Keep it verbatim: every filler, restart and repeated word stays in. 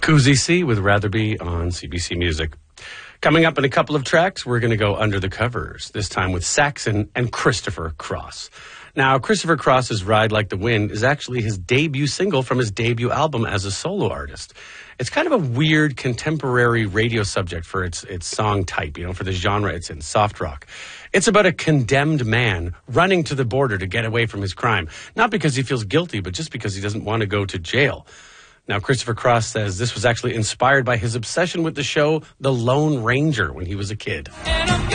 Cousy C with Rather Be on C B C Music. Coming up in a couple of tracks, we're going to go under the covers, this time with Saxon and Christopher Cross. Now, Christopher Cross's Ride Like the Wind is actually his debut single from his debut album as a solo artist. It's kind of a weird contemporary radio subject for its its song type, you know, for the genre it's in, soft rock. It's about a condemned man running to the border to get away from his crime, not because he feels guilty, but just because he doesn't want to go to jail. Now, Christopher Cross says this was actually inspired by his obsession with the show The Lone Ranger when he was a kid.